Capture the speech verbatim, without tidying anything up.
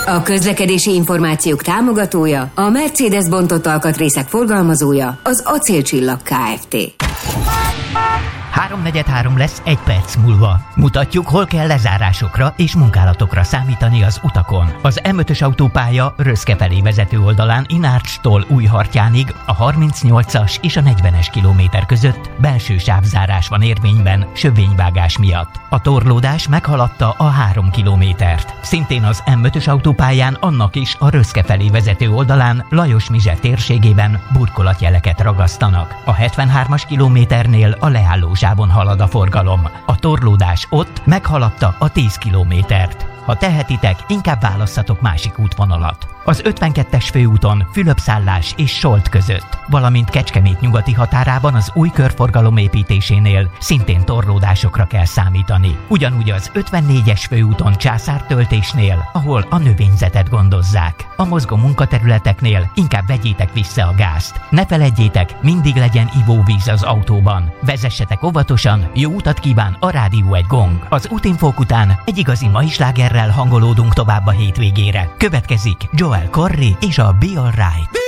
A közlekedési információk támogatója, a Mercedes bontott alkatrészek forgalmazója, az Acélcsillag Kft. háromnegyed három lesz egy perc múlva. Mutatjuk, hol kell lezárásokra és munkálatokra számítani az utakon. Az em ötös autópálya Röszke felé vezető oldalán Inárcstól Újhartyánig a harmincnyolcas és a negyvenes kilométer között belső sávzárás van érvényben sövényvágás miatt. A torlódás meghaladta a három kilométert. Szintén az em ötös autópályán annak is a Röszke felé vezető oldalán Lajos-Mizse térségében burkolatjeleket ragasztanak. A hetvenhármas kilométernél a leállósávon halad a forgalom. A torlódás ott meghaladta a tíz kilométert. Ha tehetitek, inkább válasszatok másik útvonalat. Az ötvenkettes főúton Fülöpszállás és Solt között, valamint Kecskemét nyugati határában az új körforgalom építésénél szintén torlódásokra kell számítani. Ugyanúgy az ötvennégyes főúton Császártöltésnél, ahol a növényzetet gondozzák. A mozgó munkaterületeknél inkább vegyétek vissza a gázt. Ne feledjétek, mindig legyen ivóvíz az autóban. Vezessetek óvatosan, jó utat kíván a Rádió egy Gong. Az útinfók után egy igazi mai slágerrel hangolódunk tovább a hétvégére. Következik Joel Corry és a Be Alright.